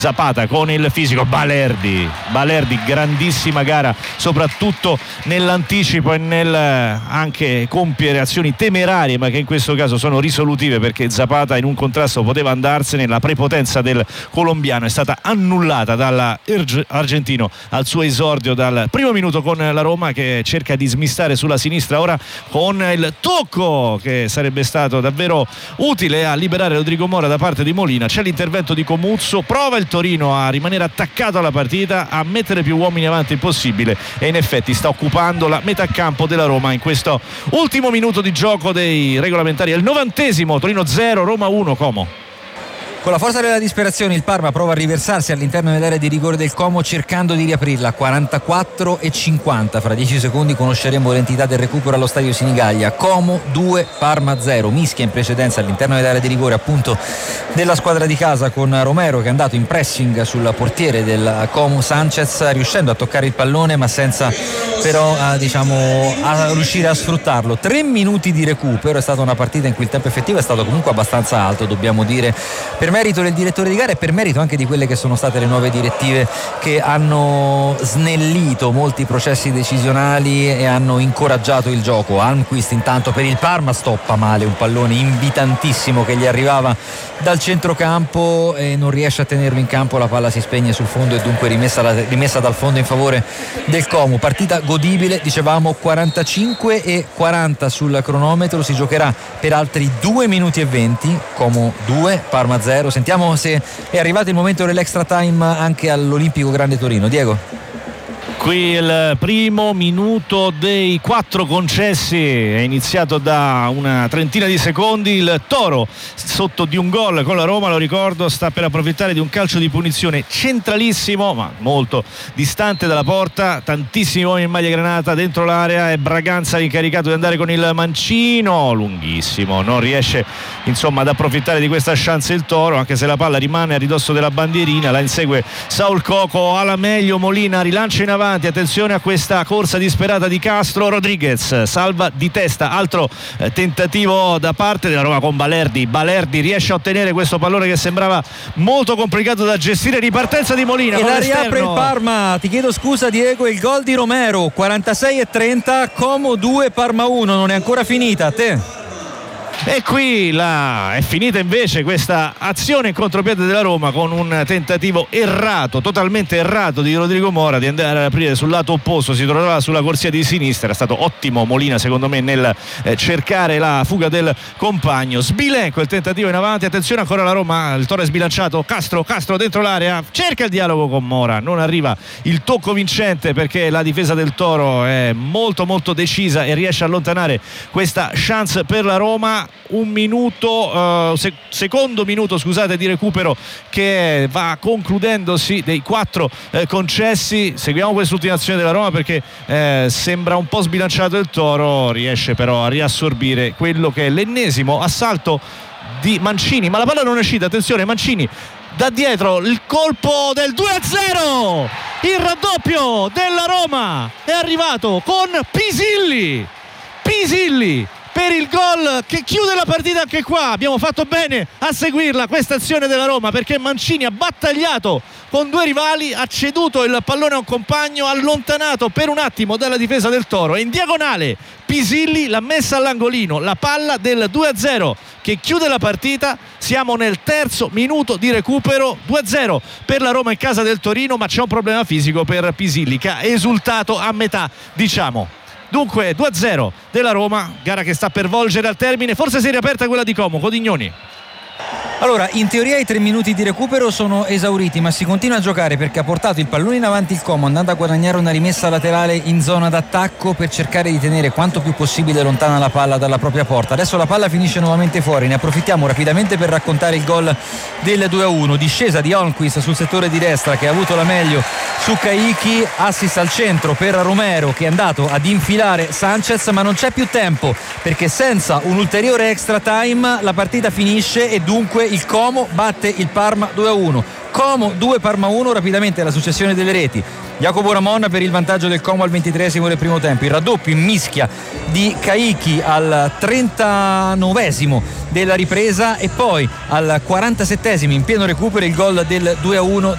Zapata con il fisico, Balerdi, grandissima gara soprattutto nell'anticipo e nel anche compiere azioni temerarie, ma che in questo caso sono risolutive, perché Zapata in un contrasto poteva andarsene. La prepotenza del colombiano è stata annullata dall'argentino al suo esordio dal primo minuto con la Roma, che cerca di smistare sulla sinistra ora con il tocco che sarebbe stato davvero utile a liberare Rodrigo Mora da parte di Molina. C'è l'intervento di Comuzzo, prova il Torino a rimanere attaccato alla partita, a mettere più uomini avanti il possibile, e in effetti sta occupando la metà campo della Roma in questo ultimo minuto di gioco dei regolamentari. È il 90esimo, Torino 0 Roma 1. Como. Con la forza della disperazione il Parma prova a riversarsi all'interno dell'area di rigore del Como, cercando di riaprirla. 44:50, fra 10 secondi conosceremo l'entità del recupero allo stadio Sinigaglia. Como 2 Parma 0, mischia in precedenza all'interno dell'area di rigore appunto della squadra di casa, con Romero che è andato in pressing sul portiere del Como Sanchez, riuscendo a toccare il pallone ma senza però a riuscire a sfruttarlo. 3 minuti di recupero, è stata una partita in cui il tempo effettivo è stato comunque abbastanza alto, dobbiamo dire, per merito del direttore di gara e per merito anche di quelle che sono state le nuove direttive che hanno snellito molti processi decisionali e hanno incoraggiato il gioco. Almquist intanto per il Parma stoppa male un pallone invitantissimo che gli arrivava dal centrocampo e non riesce a tenerlo in campo, la palla si spegne sul fondo e dunque rimessa dal fondo in favore del Como. Partita godibile, dicevamo, 45:40 sul cronometro, si giocherà per altri 2 minuti e 20. Como 2 Parma 0. Sentiamo se è arrivato il momento dell'extra time anche all'Olimpico Grande Torino. Diego. Qui il primo minuto dei 4 concessi è iniziato da una trentina di secondi. Il Toro sotto di un gol con la Roma, lo ricordo, sta per approfittare di un calcio di punizione centralissimo ma molto distante dalla porta, tantissimi uomini in maglia granata dentro l'area, e Braganza incaricato di andare con il mancino lunghissimo, non riesce insomma ad approfittare di questa chance il Toro, anche se la palla rimane a ridosso della bandierina. La insegue Saul Coco, alla meglio Molina, rilancia in avanti, attenzione a questa corsa disperata di Castro. Rodriguez salva di testa, altro tentativo da parte della Roma con Balerdi riesce a ottenere questo pallone che sembrava molto complicato da gestire. Ripartenza di Molina e la riapre il Parma, ti chiedo scusa Diego, il gol di Romero. 46:30, Como 2 Parma 1, non è ancora finita. A te. E qui è finita invece questa azione in contropiede della Roma con un tentativo totalmente errato di Rodrigo Mora di andare ad aprire sul lato opposto. Si trovava sulla corsia di sinistra, è stato ottimo Molina secondo me nel cercare la fuga del compagno. Sbilenco il tentativo in avanti, attenzione ancora la Roma, il Toro è sbilanciato, Castro dentro l'area, cerca il dialogo con Mora, non arriva il tocco vincente perché la difesa del Toro è molto molto decisa e riesce a allontanare questa chance per la Roma. Secondo minuto di recupero che va concludendosi dei 4 concessi. Seguiamo quest'ultima azione della Roma perché sembra un po' sbilanciato il Toro, riesce però a riassorbire quello che è l'ennesimo assalto di Mancini, ma la palla non è uscita. Attenzione, Mancini da dietro, il colpo del 2-0, il raddoppio della Roma è arrivato con Pisilli per il gol che chiude la partita. Anche qua abbiamo fatto bene a seguirla questa azione della Roma, perché Mancini ha battagliato con 2 rivali, ha ceduto il pallone a un compagno, allontanato per un attimo dalla difesa del Toro, e in diagonale Pisilli l'ha messa all'angolino, la palla del 2-0 che chiude la partita. Siamo nel 3° minuto di recupero, 2-0 per la Roma in casa del Torino, ma c'è un problema fisico per Pisilli che ha esultato a metà, diciamo. Dunque 2-0 della Roma, gara che sta per volgere al termine. Forse si è riaperta quella di Como. Codignoni. Allora, in teoria i 3 minuti di recupero sono esauriti, ma si continua a giocare perché ha portato il pallone in avanti il Como, andando a guadagnare una rimessa laterale in zona d'attacco per cercare di tenere quanto più possibile lontana la palla dalla propria porta. Adesso la palla finisce nuovamente fuori, ne approfittiamo rapidamente per raccontare il gol del 2-1. Discesa di Almquist sul settore di destra che ha avuto la meglio su Caicchi, assist al centro per Romero che è andato ad infilare Sanchez, ma non c'è più tempo perché senza un ulteriore extra time la partita finisce e dunque il Como batte il Parma 2-1. Como 2 Parma 1, rapidamente la successione delle reti. Jacopo Ramon per il vantaggio del Como al 23esimo del primo tempo, il raddoppio in mischia di Caicchi al 39esimo della ripresa e poi al 47esimo in pieno recupero il gol del 2-1